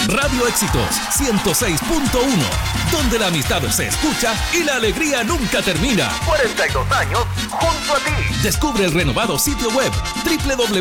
Radio Éxitos 106.1, donde la amistad se escucha y la alegría nunca termina. 42 años junto a ti. Descubre el renovado sitio web